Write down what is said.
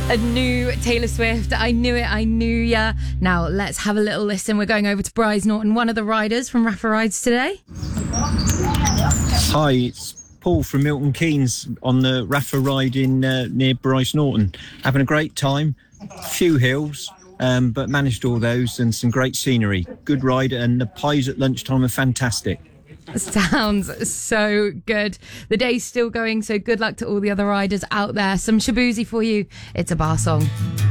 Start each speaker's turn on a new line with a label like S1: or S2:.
S1: A new Taylor Swift. I knew it. I knew ya. Now let's have a little listen. We're going over to Bryce Norton, one of the riders from Rafa Rides today.
S2: Hi, it's Paul from Milton Keynes on the Rafa ride in near Bryce Norton. Having a great time. Few hills, but managed all those and some great scenery. Good ride, and the pies at lunchtime are fantastic.
S1: Sounds so good. The day's still going, so good luck to all the other riders out there. Some Shaboozey for you. It's a bar song.